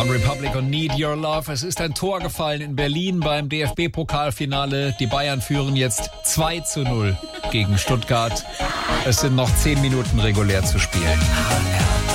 OneRepublic und Need Your Love. Es ist ein Tor gefallen in Berlin beim DFB-Pokalfinale. Die Bayern führen jetzt 2:0 gegen Stuttgart. Es sind noch 10 Minuten regulär zu spielen.